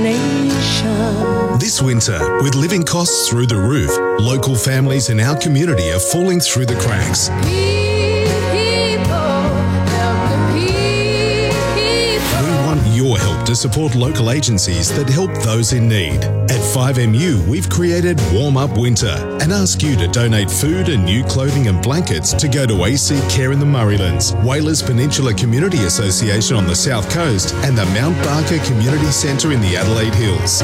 This winter, with living costs through the roof, local families in our community are falling through the cracks. We want your help to support local agencies that help those in need. At 5MU, we've created Warm Up Winter and ask you to donate food and new clothing and blankets to go to AC Care in the Murraylands, Whalers Peninsula Community Association on the South Coast, and the Mount Barker Community Centre in the Adelaide Hills.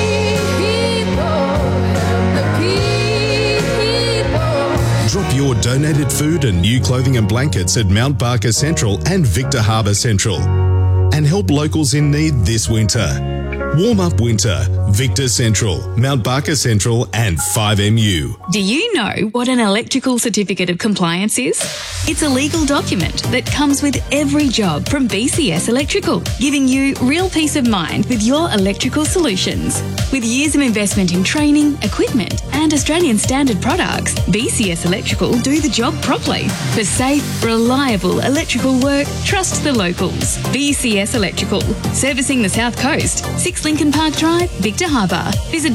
Drop your donated food and new clothing and blankets at Mount Barker Central and Victor Harbour Central, and help locals in need this winter. Warm Up Winter, Victor Central, Mount Barker Central and 5MU. Do you know what an electrical certificate of compliance is? It's a legal document that comes with every job from BCS Electrical, giving you real peace of mind with your electrical solutions. With years of investment in training, equipment and Australian standard products, BCS Electrical do the job properly. For safe, reliable electrical work, trust the locals. BCS Electrical, servicing the South Coast, 6 Lincoln Park Drive, Victor Harbour. Visit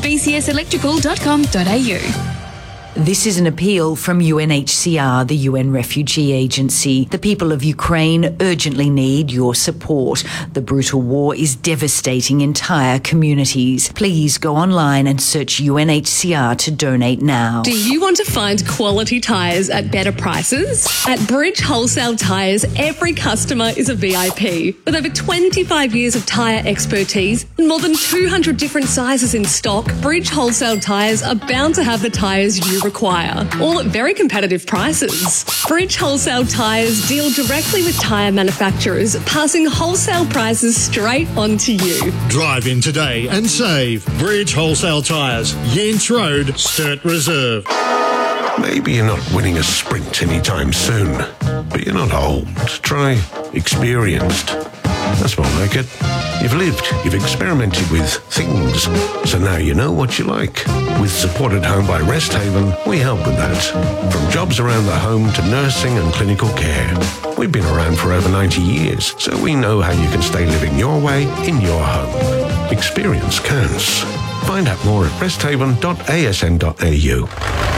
bcselectrical.com.au. This is an appeal from UNHCR, the UN Refugee Agency. The people of Ukraine urgently need your support. The brutal war is devastating entire communities. Please go online and search UNHCR to donate now. Do you want to find quality tyres at better prices? At Bridge Wholesale Tyres, every customer is a VIP. With over 25 years of tyre expertise and more than 200 different sizes in stock, Bridge Wholesale Tyres are bound to have the tyres you require, all at very competitive prices. Bridge Wholesale Tyres deal directly with tyre manufacturers, passing wholesale prices straight on to you. Drive in today and save. Bridge Wholesale Tyres, Yance Road, Sturt Reserve. Maybe you're not winning a sprint anytime soon, but you're not old. Try experienced. That's more like it. You've lived, you've experimented with things, so now you know what you like. With Support at Home by Resthaven, we help with that. From jobs around the home to nursing and clinical care. We've been around for over 90 years, so we know how you can stay living your way in your home. Experience counts. Find out more at resthaven.asn.au.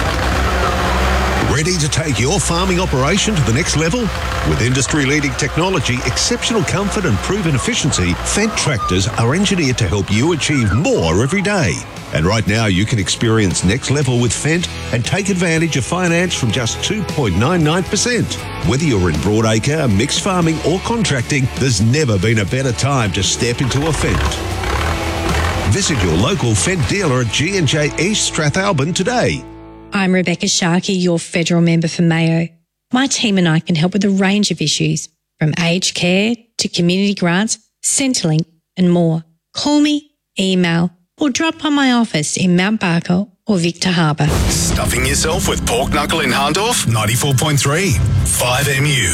Ready to take your farming operation to the next level? With industry-leading technology, exceptional comfort and proven efficiency, Fendt tractors are engineered to help you achieve more every day. And right now you can experience next level with Fendt and take advantage of finance from just 2.99%. Whether you're in broadacre, mixed farming or contracting, there's never been a better time to step into a Fendt. Visit your local Fendt dealer at G&J East Strathalbyn today. I'm Rebecca Sharkey, your federal member for Mayo. My team and I can help with a range of issues, from aged care to community grants, Centrelink and more. Call me, email or drop by my office in Mount Barker or Victor Harbour. Stuffing yourself with pork knuckle in Hahndorf? 94.3, 5MU.